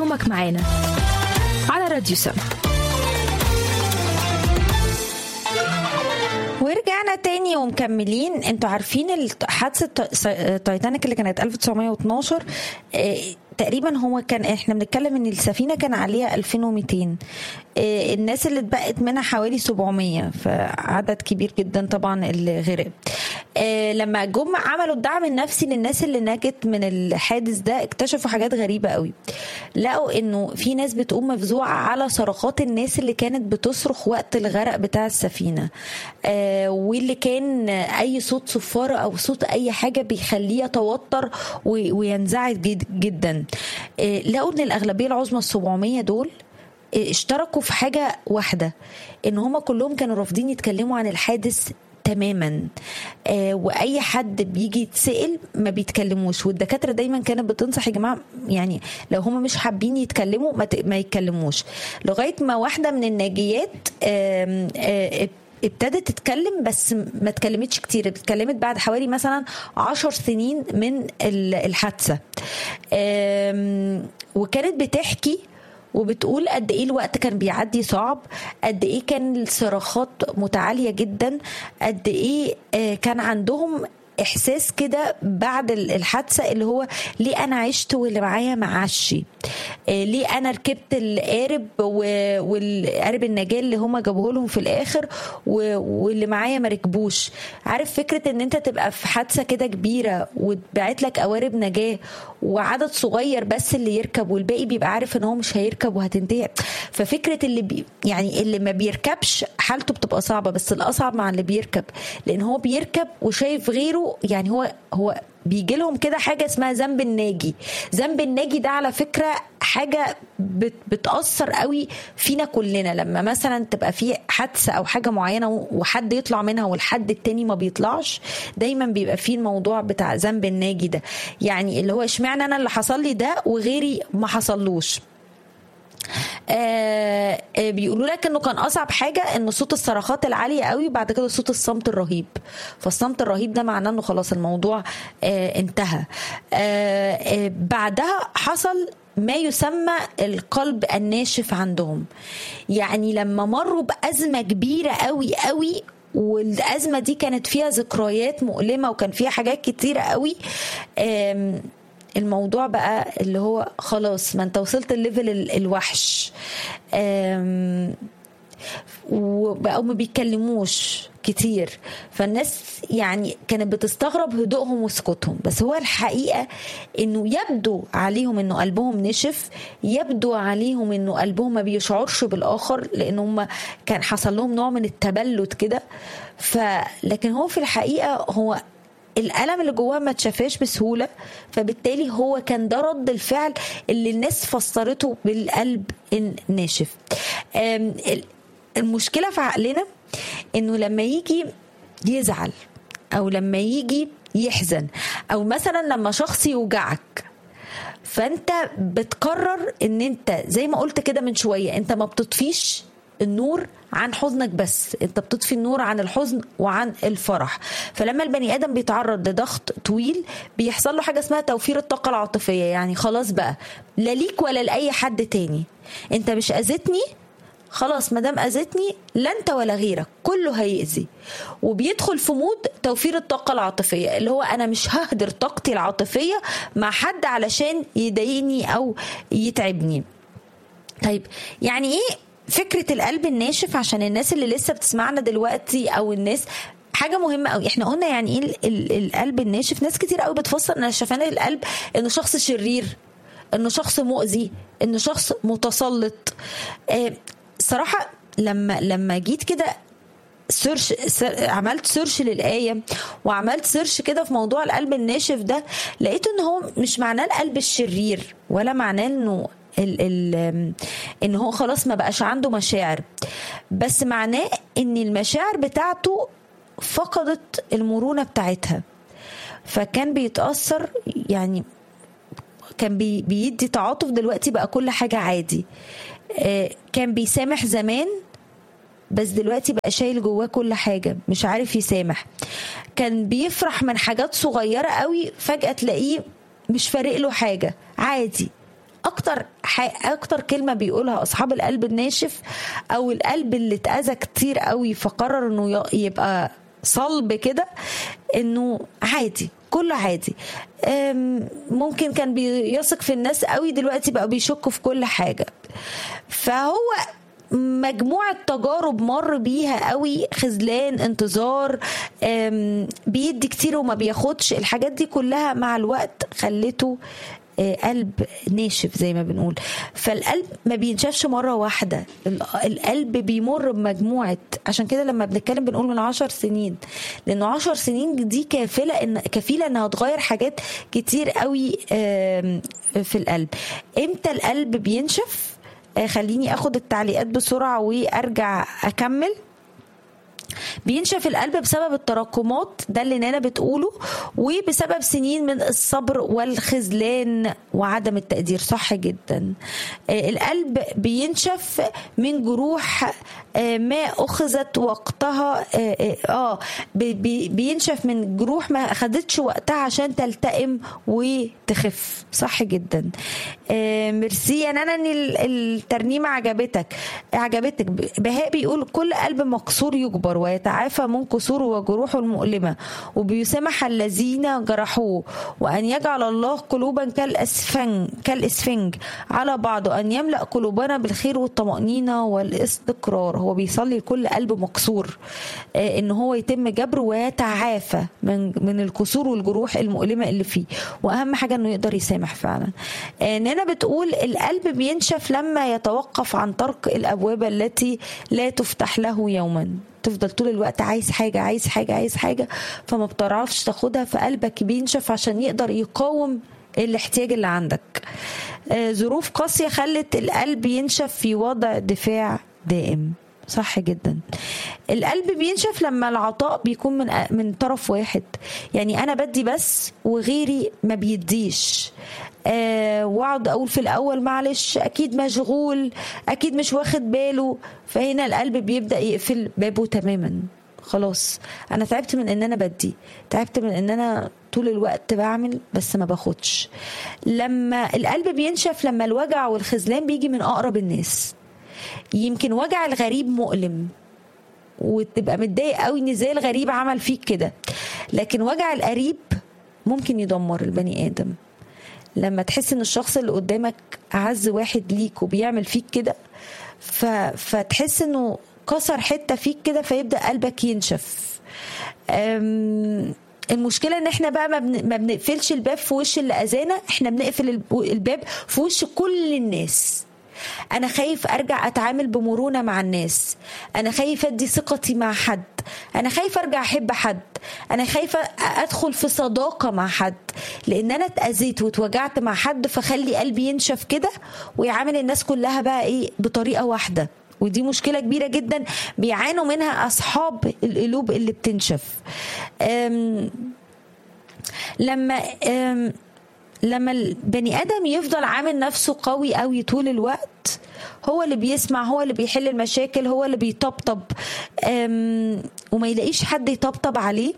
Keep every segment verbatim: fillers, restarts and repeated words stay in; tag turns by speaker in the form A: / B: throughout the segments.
A: يومك معانا على راديو سما.
B: ورجعنا تاني ومكملين. انتوا عارفين حادثة تايتانيك اللي كانت ألف وتسعمية واتناشر تقريبا، هو كان احنا بنتكلم ان السفينة كان عليها ألفين ومئتين، الناس اللي اتبقت منها حوالي سبعمية، فعدد كبير جدا طبعا اللي غرق. لما جم عملوا الدعم النفسي للناس اللي نجت من الحادث ده، اكتشفوا حاجات غريبة قوي. لقوا انه في ناس بتقوم مفزوعة على صرخات الناس اللي كانت بتصرخ وقت الغرق بتاع السفينة، واللي كان اي صوت صفارة او صوت اي حاجة بيخليه يتوتر وينزعج جدا. لقوا ان الاغلبية العظمى السبعمية دول اشتركوا في حاجة واحدة، ان هم كلهم كانوا رافضين يتكلموا عن الحادث تماما. آه واي حد بيجي يتسأل ما بيتكلموش، والدكاتره دايما كانت بتنصح يا جماعه يعني لو هم مش حابين يتكلموا ما, ما يتكلموش، لغايه ما واحده من الناجيات آه آه ابتدت تتكلم، بس ما اتكلمتش كتير، اتكلمت بعد حوالي مثلا عشر سنين من الحادثه، وكانت بتحكي وبتقول قد ايه الوقت كان بيعدي صعب، قد ايه كان الصراخات متعالية جدا، قد ايه كان عندهم احساس كده بعد الحادثه اللي هو ليه انا عشت واللي معايا ما عاشش، ليه انا ركبت القارب والقارب النجاه اللي هم جابوه لهم في الاخر واللي معايا ما ركبوش. عارف فكره ان انت تبقى في حادثه كده كبيره وتبعت لك قوارب نجاه وعدد صغير بس اللي يركب والباقي بيبقى عارف ان هو مش هيركب وهتنتهي. ففكره اللي بي يعني اللي ما بيركبش حالته بتبقى صعبه، بس الاصعب مع اللي بيركب، لان هو بيركب وشايف غيره، يعني هو هو بيجي لهم كده حاجه اسمها ذنب الناجي. ذنب الناجي ده على فكره حاجه بت بتاثر قوي فينا كلنا، لما مثلا تبقى في حادثه او حاجه معينه وحد يطلع منها والحد التاني ما بيطلعش، دايما بيبقى فيه الموضوع بتاع ذنب الناجي ده، يعني اللي هو اشمعنى انا اللي حصل لي ده وغيري ما حصلوش. آه آه بيقولوا لك انه كان اصعب حاجه ان صوت الصرخات العاليه قوي، بعد كده صوت الصمت الرهيب. فالصمت الرهيب ده معناه انه خلاص الموضوع آه انتهى. آه آه بعدها حصل ما يسمى القلب الناشف عندهم، يعني لما مروا بأزمة كبيرة قوي قوي، والأزمة دي كانت فيها ذكريات مؤلمة وكان فيها حاجات كتيرة قوي، آه الموضوع بقى اللي هو خلاص ما انت وصلت الليفل الوحش، وبقوا ما بيتكلموش كتير. فالناس يعني كانت بتستغرب هدوءهم وسكوتهم، بس هو الحقيقة انه يبدو عليهم انه قلبهم نشف، يبدو عليهم انه قلبهم ما بيشعرش بالاخر، لانهم كان حصل لهم نوع من التبلد كده. فلكن هو في الحقيقة هو الألم اللي جواه ما تشافاش بسهولة، فبالتالي هو كان ده رد الفعل اللي الناس فسرته بالقلب الناشف. المشكلة في عقلنا انه لما يجي يزعل او لما يجي يحزن او مثلا لما شخص يوجعك، فانت بتقرر ان انت زي ما قلت كده من شوية، انت ما بتطفيش النور عن حزنك، بس انت بتطفي النور عن الحزن وعن الفرح. فلما البني ادم بيتعرض لضغط طويل بيحصل له حاجه اسمها توفير الطاقه العاطفيه، يعني خلاص بقى لا ليك ولا لاي حد تاني، انت مش اذيتني خلاص، ما دام اذيتني لا انت ولا غيرك كله هيأذي. وبيدخل في مود توفير الطاقه العاطفيه اللي هو انا مش ههدر طاقتي العاطفيه مع حد علشان يضايقني او يتعبني. طيب يعني ايه فكرة القلب الناشف عشان الناس اللي لسه بتسمعنا دلوقتي، او الناس حاجة مهمة قوي. احنا قلنا يعني ايه القلب الناشف؟ ناس كتير قوي بتفسر ان شفان القلب انه شخص شرير، انه شخص مؤذي، انه شخص متسلط. اه صراحة لما لما جيت كده سيرش سر عملت سيرش للآية وعملت سيرش كده في موضوع القلب الناشف ده، لقيت انه هو مش معناه القلب الشرير ولا معناه انه ال ال ان هو خلاص ما بقاش عنده مشاعر، بس معناه ان المشاعر بتاعته فقدت المرونة بتاعتها، فكان بيتأثر، يعني كان بي بيدي تعاطف، دلوقتي بقى كل حاجة عادي. كان بيسامح زمان بس دلوقتي بقى شايل جواه كل حاجة مش عارف يسامح. كان بيفرح من حاجات صغيرة قوي، فجأة تلاقيه مش فارق له حاجة، عادي اكتر اكتر كلمه بيقولها اصحاب القلب الناشف او القلب اللي اتاذى كتير قوي فقرر انه يبقى صلب كده، انه عادي، كله عادي. ممكن كان بيثق في الناس قوي، دلوقتي بقى بيشك في كل حاجه. فهو مجموعة تجارب مر بيها قوي، خذلان، انتظار، بيدي كتير وما بياخدش، الحاجات دي كلها مع الوقت خلته قلب ناشف زي ما بنقول. فالقلب ما بينشفش مرة واحدة، القلب بيمر بمجموعة. عشان كده لما بنتكلم بنقول من عشر سنين، لأنه عشر سنين دي كافلة إن كفيلة إنها تغير حاجات كتير قوي في القلب. إمتى القلب بينشف؟ خليني أخد التعليقات بسرعة وأرجع أكمل. بينشف القلب بسبب التراكمات، ده اللي نانا بتقوله، وبسبب سنين من الصبر والخذلان وعدم التقدير. صح جدا. القلب بينشف من جروح ما أخذت وقتها، اه بينشف من جروح ما أخذتش وقتها عشان تلتئم وتخف. صح جدا. ميرسي يا نانا ان الترنيمة عجبتك عجبتك بهاء بيقول كل قلب مكسور يجبر ويتعافى من كسوره وجروحه المؤلمة، وبيسامح الذين جرحوه، وأن يجعل الله قلوبا كالأسفنج كالإسفنج على بعض، وأن يملأ قلوبنا بالخير والطمأنينة والاستقرار. هو بيصلي لكل قلب مكسور آه إن هو يتم جبره ويتعافى من من الكسور والجروح المؤلمة اللي فيه، وأهم حاجة إنه يقدر يسامح فعلا. آه نانا بتقول القلب بينشف لما يتوقف عن طرق الأبواب التي لا تفتح له يوما. تفضل طول الوقت عايز حاجة عايز حاجة عايز حاجة فما بتعرفش تاخدها، فقلبك بينشف عشان يقدر يقاوم الاحتياج اللي عندك. آه ظروف قاسية خلت القلب ينشف في وضع دفاع دائم. صح جدا. القلب بينشف لما العطاء بيكون من من طرف واحد، يعني انا بدي بس وغيري ما بيديش. آه واقعد اقول في الاول معلش اكيد مشغول اكيد مش واخد باله، فهنا القلب بيبدأ يقفل بابه تماما. خلاص انا تعبت من ان انا بدي، تعبت من ان انا طول الوقت بعمل بس ما باخدش. لما القلب بينشف لما الوجع والخذلان بيجي من اقرب الناس. يمكن وجع الغريب مؤلم وتبقى متضايق قوي ان ازاي الغريب عمل فيك كده، لكن وجع القريب ممكن يدمر البني ادم. لما تحس ان الشخص اللي قدامك اعز واحد ليك وبيعمل فيك كده، ف... فتحس انه كسر حته فيك كده، فيبدا قلبك ينشف. أم... المشكله ان احنا بقى ما, بن... ما بنقفلش الباب في وش اللي اذانا، احنا بنقفل الباب في وش كل الناس. أنا خايف أرجع أتعامل بمرونة مع الناس، أنا خايف أدي ثقتي مع حد، أنا خايف أرجع أحب حد، أنا خايفة أدخل في صداقة مع حد، لأن أنا اتأذيت واتوجعت مع حد، فخلي قلبي ينشف كده ويعامل الناس كلها بقى إيه بطريقة واحدة. ودي مشكلة كبيرة جدا بيعانوا منها أصحاب القلوب اللي بتنشف. أم لما أم لما البني آدم يفضل عامل نفسه قوي قوي طول الوقت، هو اللي بيسمع، هو اللي بيحل المشاكل، هو اللي بيطبطب، وما يلاقيش حد يطبطب عليه،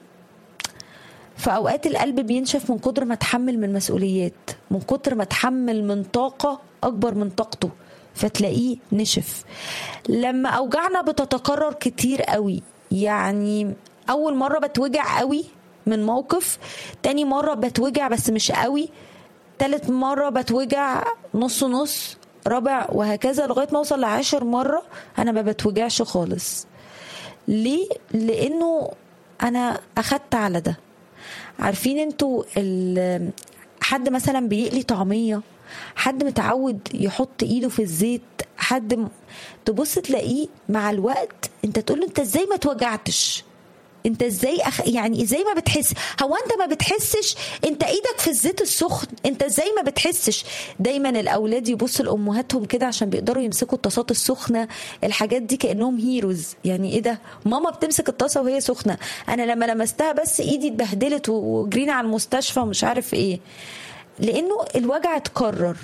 B: فأوقات القلب بينشف من كتر ما تحمل من مسؤوليات، من كتر ما تحمل من طاقة أكبر من طاقته، فتلاقيه نشف. لما أوجعنا بتتكرر كتير قوي، يعني أول مرة بتوجع قوي من موقف، تاني مرة بتوجع بس مش قوي، تالت مرة بتوجع نص نص، رابع وهكذا لغاية ما اوصل لعشر مرة انا ما بتوجعش خالص. ليه؟ لانه انا اخدت على ده. عارفين انتوا حد مثلا بيقلي طعمية، حد متعود يحط ايده في الزيت، حد تبص تلاقيه مع الوقت انت تقول انت ازاي ما توجعتش، انت ازاي أخ... يعني ازاي ما بتحس، هو انت ما بتحسش، انت ايدك في الزيت السخن، انت ازاي ما بتحسش. دايما الاولاد يبصوا لامهاتهم كده عشان بيقدروا يمسكوا الطاسات السخنه، الحاجات دي كانهم هيروز، يعني ايه ده ماما بتمسك الطاسه وهي سخنه، انا لما لمستها بس ايدي اتبهدلت وجرينا على المستشفى ومش عارف ايه، لانه الوجع اتكرر.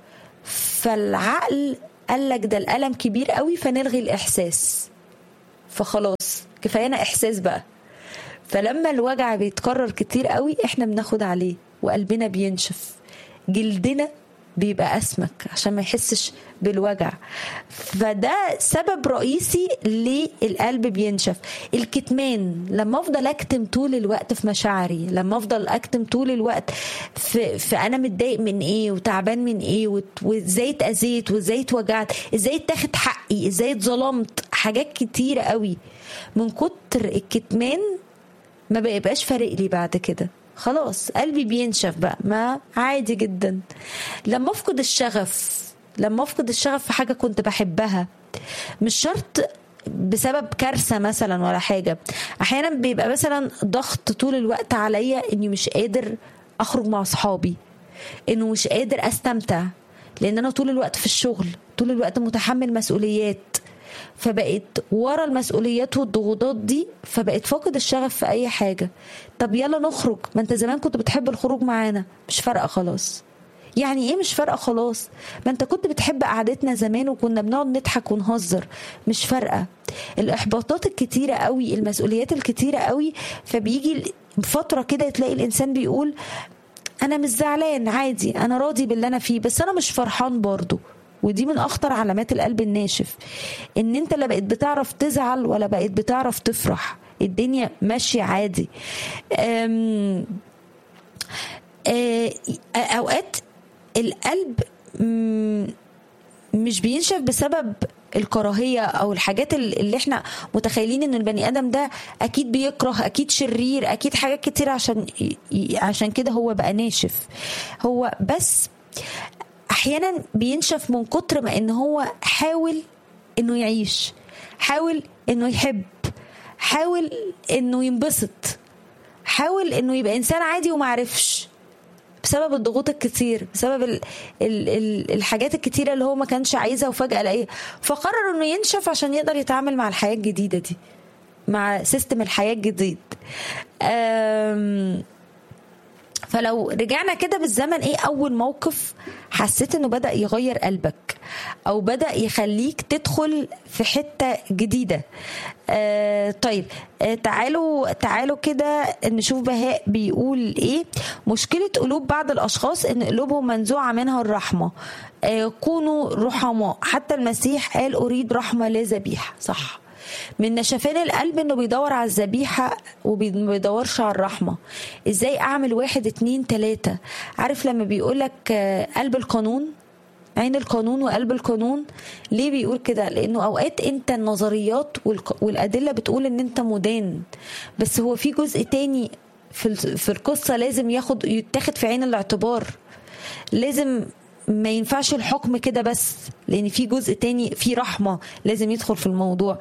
B: فالعقل قال لك ده الالم كبير قوي فنلغي الاحساس، فخلاص كفايانا احساس بقى. فلما الوجع بيتكرر كتير قوي احنا بناخد عليه وقلبنا بينشف، جلدنا بيبقى أسمك عشان ما يحسش بالوجع. فده سبب رئيسي ليه القلب بينشف. الكتمان، لما افضل اكتم طول الوقت في مشاعري، لما افضل اكتم طول الوقت في, في انا متضايق من ايه وتعبان من ايه وازاي اتأذيت وازاي اتوجعت، ازاي اتاخد حقي، ازاي اتظلمت، حاجات كتيرة قوي. من كتر الكتمان ما بيبقاش فارق لي بعد كده، خلاص قلبي بينشف بقى، ما عادي جدا. لما افقد الشغف، لما افقد الشغف في حاجة كنت بحبها، مش شرط بسبب كارثة مثلا ولا حاجة، احيانا بيبقى مثلا ضغط طول الوقت عليا اني مش قادر اخرج مع اصحابي، انه مش قادر استمتع، لان انا طول الوقت في الشغل، طول الوقت متحمل مسؤوليات، فبقيت ورا المسؤوليات والضغوطات دي، فبقيت فاقد الشغف في اي حاجة. طب يلا نخرج، ما انت زمان كنت بتحب الخروج معانا، مش فارقة خلاص. يعني ايه مش فارقة خلاص؟ ما انت كنت بتحب قعدتنا زمان وكنا بنقعد نضحك ونهزر، مش فارقة. الاحباطات الكتيرة قوي، المسؤوليات الكتيرة قوي، فبيجي فترة كده تلاقي الانسان بيقول انا مش زعلان، عادي، انا راضي باللي انا فيه، بس انا مش فرحان برضو. ودي من اخطر علامات القلب الناشف، ان انت لا بقيت بتعرف تزعل ولا بقيت بتعرف تفرح، الدنيا ماشية عادي. أم أه اوقات القلب مش بينشف بسبب الكراهية او الحاجات اللي احنا متخيلين ان البني ادم ده اكيد بيكره، اكيد شرير، اكيد حاجات كتير عشان عشان كده هو بقى ناشف. هو بس احيانا بينشف من كتر ما ان هو حاول انه يعيش، حاول انه يحب، حاول انه ينبسط، حاول انه يبقى انسان عادي ومعرفش، بسبب الضغوط الكتير، بسبب ال ال ال الحاجات الكتيرة اللي هو ما كانش عايزها وفجأة لقيها، فقرر انه ينشف عشان يقدر يتعامل مع الحياة الجديدة دي، مع سيستم الحياة الجديد. فلو رجعنا كده بالزمن، ايه اول موقف حسيت انه بدأ يغير قلبك او بدأ يخليك تدخل في حتة جديدة؟ آه طيب آه تعالوا تعالوا كده نشوف بهاء بيقول ايه. مشكلة قلوب بعض الاشخاص ان قلوبهم منزوعة منها الرحمة، آه كونوا رحماء، حتى المسيح قال اريد رحمة لا ذبيحة. صح، من نشفان القلب انه بيدور على الذبيحة وبيدورش على الرحمة. ازاي اعمل واحد اتنين تلاتة؟ عارف لما بيقولك قلب القانون، عين القانون وقلب القانون، ليه بيقول كده؟ لانه اوقات انت النظريات والادلة بتقول ان انت مدان، بس هو في جزء تاني في القصة لازم ياخد يتاخد في عين الاعتبار. لازم ما ينفعش الحكم كده بس، لان في جزء تاني، في رحمة لازم يدخل في الموضوع.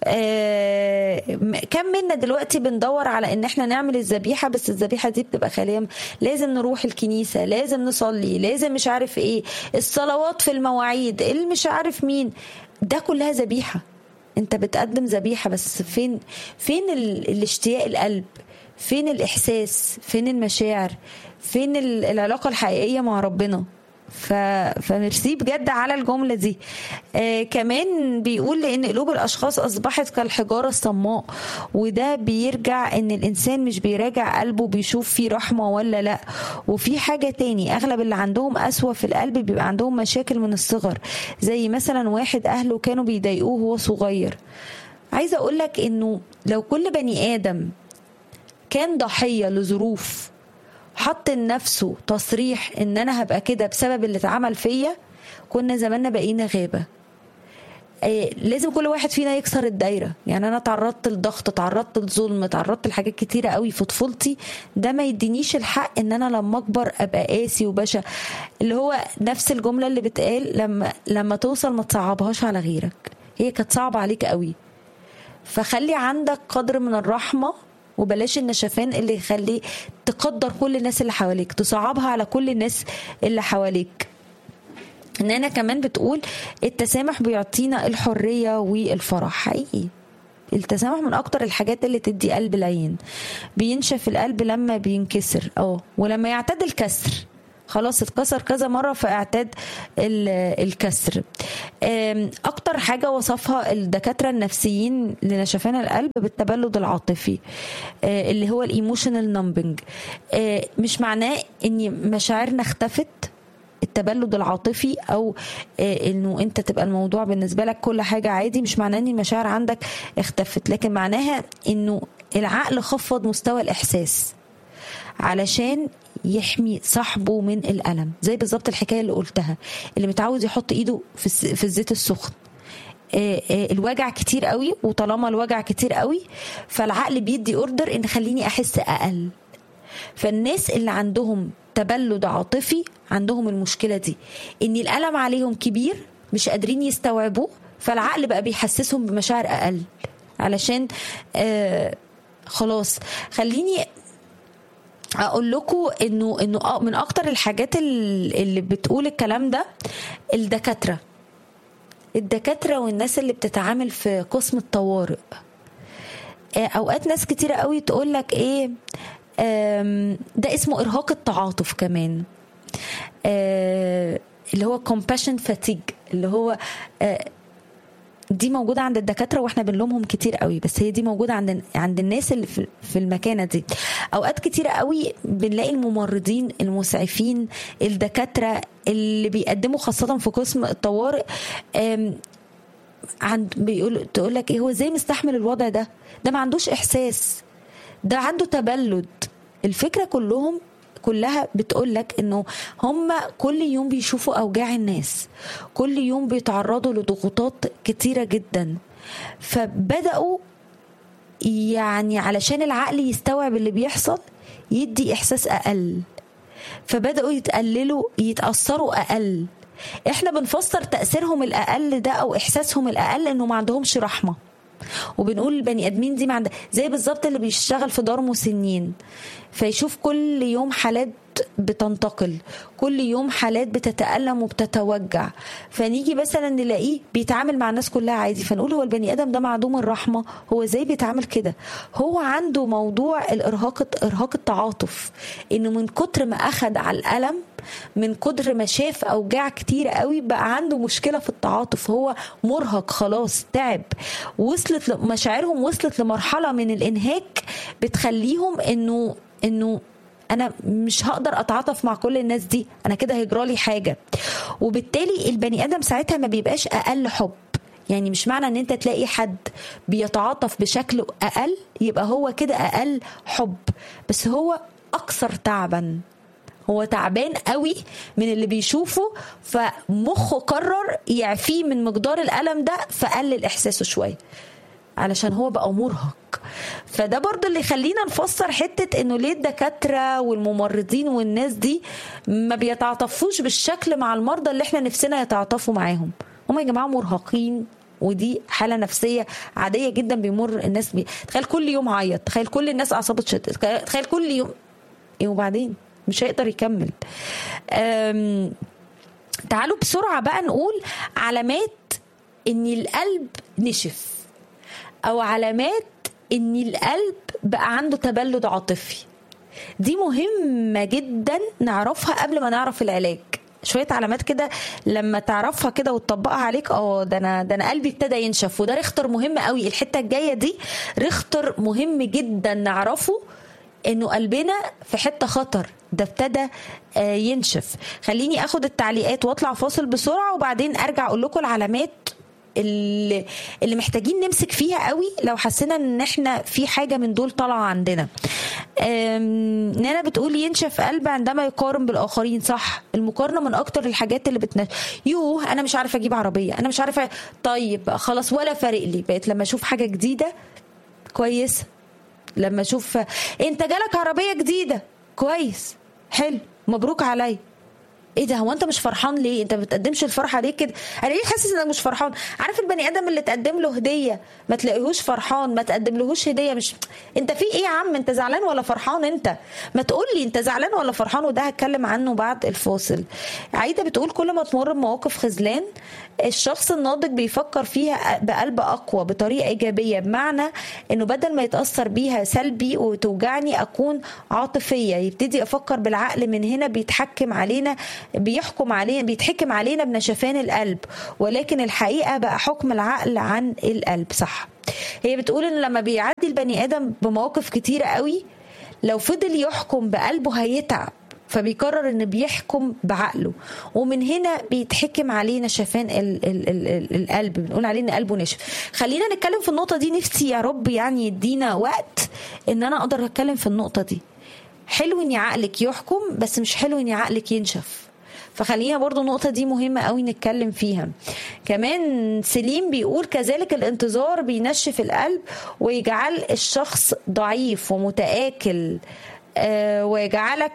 B: آه كم منا دلوقتي بندور على ان احنا نعمل الذبيحة، بس الذبيحة دي بتبقى خالية. لازم نروح الكنيسة، لازم نصلي، لازم مش عارف ايه، الصلوات في المواعيد، اللي مش عارف مين، ده كلها ذبيحة. انت بتقدم ذبيحة، بس فين فين الاشتياق القلب؟ فين الاحساس؟ فين المشاعر؟ فين العلاقة الحقيقية مع ربنا؟ ف... فميرسي بجد على الجملة دي. آه كمان بيقول لأن قلوب الأشخاص أصبحت كالحجارة الصماء، وده بيرجع أن الإنسان مش بيراجع قلبه بيشوف فيه رحمة ولا لا. وفي حاجة تاني، أغلب اللي عندهم قسوة في القلب بيبقى عندهم مشاكل من الصغر، زي مثلا واحد أهله كانوا بيضايقوه وهو صغير. عايزة أقولك أنه لو كل بني آدم كان ضحية لظروف، حط لنفسه تصريح ان انا هبقى كده بسبب اللي اتعمل فيا، كنا زماننا بقينا غابة. إيه، لازم كل واحد فينا يكسر الدايرة. يعني انا تعرضت لضغط، تعرضت لظلم، تعرضت لحاجات كتيرة قوي في طفولتي، ده ما يدينيش الحق ان انا لما اكبر ابقى قاسي وبشع. اللي هو نفس الجملة اللي بتقال لما لما توصل ما تصعبهاش على غيرك، هي كانت صعبة عليك قوي. فخلي عندك قدر من الرحمة، وبلاش النشفان اللي يخلي تقدر كل الناس اللي حواليك، تصعبها على كل الناس اللي حواليك. ان انا كمان بتقول التسامح بيعطينا الحرية والفرح. حقيقي التسامح من اكتر الحاجات اللي تدي قلب العين. بينشف القلب لما بينكسر اه ولما يعتاد الكسر، خلاص اتكسر كذا مرة فاعتاد الكسر. اكتر حاجة وصفها الدكاترة النفسيين لنشفان القلب بالتبلد العاطفي، اللي هو الايموشنال نمبنج. مش معناه ان مشاعرنا اختفت، التبلد العاطفي او انه انت تبقى الموضوع بالنسبه لك كل حاجه عادي، مش معناه ان المشاعر عندك اختفت، لكن معناها انه العقل خفض مستوى الاحساس علشان يحمي صاحبه من الالم. زي بالظبط الحكايه اللي قلتها، اللي متعود يحط ايده في في الزيت السخن، الوجع كتير قوي، وطالما الوجع كتير قوي فالعقل بيدي اوردر ان خليني احس اقل. فالناس اللي عندهم تبلد عاطفي عندهم المشكله دي، ان الالم عليهم كبير مش قادرين يستوعبوه، فالعقل بقى بيحسسهم بمشاعر اقل علشان آه خلاص. خليني اقول لكم انه انه من اكتر الحاجات اللي بتقول الكلام ده الدكاتره الدكاتره والناس اللي بتتعامل في قسم الطوارئ. اوقات ناس كتيره قوي تقول لك ايه، ده اسمه ارهاق التعاطف كمان، اللي هو compassion fatigue، اللي هو دي موجودة عند الدكاترة واحنا بنلومهم كتير قوي، بس هي دي موجودة عند عند الناس اللي في المكانة دي. اوقات كتير قوي بنلاقي الممرضين المسعفين الدكاترة اللي بيقدموا خاصة في قسم الطوارئ عند بيقول تقول لك ايه، هو ازاي مستحمل الوضع ده؟ ده ما عندوش احساس، ده عنده تبلد. الفكرة كلهم كلها بتقولك انه هم كل يوم بيشوفوا اوجاع الناس، كل يوم بيتعرضوا لضغوطات كتيرة جدا، فبدأوا يعني علشان العقل يستوعب اللي بيحصل يدي احساس اقل، فبدأوا يتقللوا يتأثروا اقل. احنا بنفسر تأثيرهم الاقل ده او احساسهم الاقل انه ما عندهمش رحمة، وبنقول البني ادمين دي ما عندها، زي بالظبط اللي بيشتغل في دار مسنين فيشوف كل يوم حالات بتنتقل، كل يوم حالات بتتألم وبتتوجع، فنيجي مثلا نلاقيه بيتعامل مع الناس كلها عادي، فنقول هو البني ادم ده معدوم الرحمه، هو ازاي بيتعامل كده؟ هو عنده موضوع الارهاق ارهاق التعاطف، انه من كتر ما اخذ على الالم، من كتر ما شاف اوجاع كتير قوي، بقى عنده مشكله في التعاطف، هو مرهق خلاص، تعب، وصلت مشاعرهم وصلت لمرحله من الانهاك بتخليهم انه انه انا مش هقدر اتعاطف مع كل الناس دي، انا كده هيجرالي حاجه. وبالتالي البني ادم ساعتها ما بيبقاش اقل حب. يعني مش معنى ان انت تلاقي حد بيتعاطف بشكل اقل يبقى هو كده اقل حب، بس هو اكثر تعبا، هو تعبان قوي من اللي بيشوفه، فمخه قرر يعفيه من مقدار الالم ده فقلل احساسه شويه علشان هو بقى مرهق. فده برضو اللي يخلينا نفسر حتة انه ليه الدكاترة والممرضين والناس دي ما بيتعاطفوش بالشكل مع المرضى اللي احنا نفسنا يتعاطفوا معاهم. هم يا جماعة مرهقين، ودي حالة نفسية عادية جدا بيمر الناس بيه. تخيل كل يوم عيط، تخيل كل الناس اعصابها تشتت، تخيل كل يوم ايه، وبعدين مش هيقدر يكمل. تعالوا بسرعة بقى نقول علامات ان القلب نشف، او علامات ان القلب بقى عنده تبلد عاطفي. دي مهمة جدا نعرفها قبل ما نعرف العلاج. شوية علامات كده لما تعرفها كده وتطبقها عليك، اه ده انا ده انا قلبي ابتدى ينشف. وده ريختر مهم قوي، الحتة الجاية دي ريختر مهم جدا نعرفه انه قلبنا في حتة خطر، ده ابتدى ينشف. خليني اخد التعليقات واطلع فاصل بسرعة، وبعدين ارجع اقول لكم العلامات اللي اللي محتاجين نمسك فيها قوي لو حسينا ان احنا في حاجه من دول طالعه عندنا. نانا بتقول ينشف قلب عندما يقارن بالاخرين. صح، المقارنه من اكتر الحاجات اللي بتنشف. يوه انا مش عارفه اجيب عربيه، انا مش عارفه، طيب خلاص ولا فارق لي. بقيت لما اشوف حاجه جديده كويسه، لما اشوف انت جالك عربيه جديده كويس حلو مبروك عليا، ايه ده، هو انت مش فرحان ليه؟ انت ما بتقدمش الفرحه ليه كده؟ انا ليه حاسس انك مش فرحان؟ عارف البني ادم اللي تقدم له هديه ما تلاقيهوش فرحان، ما تقدم لهوش هديه مش انت في ايه يا عم؟ انت زعلان ولا فرحان؟ انت ما تقول لي انت زعلان ولا فرحان، وده هتكلم عنه بعد الفاصل. عايده بتقول كل ما تمر بمواقف خذلان الشخص الناضج بيفكر فيها بقلب اقوى بطريقه ايجابيه، بمعنى انه بدل ما يتاثر بيها سلبي وتوجعني اكون عاطفيه، يبتدي افكر بالعقل. من هنا بيتحكم علينا بيحكم علينا بيتحكم علينا بنشفان القلب، ولكن الحقيقه بقى حكم العقل عن القلب. صح، هي بتقول ان لما بيعدي البني ادم بمواقف كتيره قوي لو فضل يحكم بقلبه هيتعب، فبيقرر ان بيحكم بعقله، ومن هنا بيتحكم عليه نشفان ال ال ال ال القلب، بنقول عليه ان قلبه نشف. خلينا نتكلم في النقطه دي، نفسي يا رب يعني يدينا وقت ان انا اقدر اتكلم في النقطه دي. حلو ان عقلك يحكم، بس مش حلو ان عقلك ينشف. فخلينا برضو النقطة دي مهمة قوي نتكلم فيها. كمان سليم بيقول كذلك الانتظار بينشف القلب ويجعل الشخص ضعيف ومتآكل، آه ويجعلك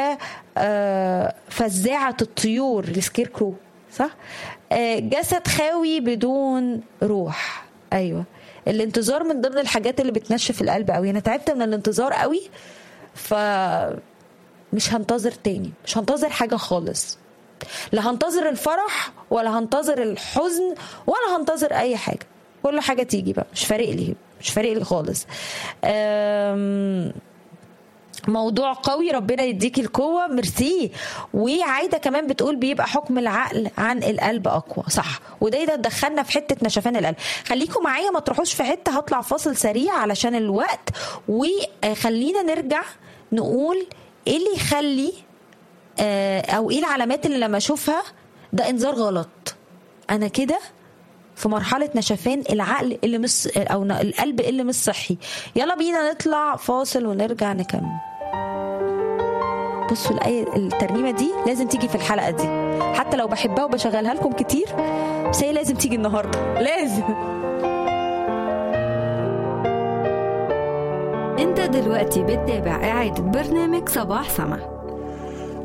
B: كفزاعة الطيور، السكير كرو، صح؟ آه جسد خاوي بدون روح. ايوه، الانتظار من ضمن الحاجات اللي بتنشف القلب قوي. انا تعبت من الانتظار قوي، ف مش هنتظر تاني، مش هنتظر حاجة خالص، لا هنتظر الفرح ولا هنتظر الحزن ولا هنتظر اي حاجة، كل حاجة تيجي بقى، مش فارق لي، مش فارق لي خالص. موضوع قوي، ربنا يديكي القوة، ميرسي. وعايدة كمان بتقول بيبقى حكم العقل عن القلب أقوى، صح، وده ده دخلنا في حتة نشفان القلب. خليكم معايا ما تروحوش في حتة، هطلع فاصل سريع علشان الوقت، وخلينا نرجع نقول ايه اللي يخلي او ايه العلامات اللي لما اشوفها ده انذار غلط، انا كده في مرحلة نشفان العقل اللي مش او القلب اللي مش صحي. يلا بينا نطلع فاصل ونرجع نكمل. بصوا الآية الترنيمة دي لازم تيجي في الحلقة دي، حتى لو بحبها وبشغلها لكم كتير، بس هي لازم تيجي النهاردة، لازم.
A: انت دلوقتي بتتابع إعادة برنامج صباح سما.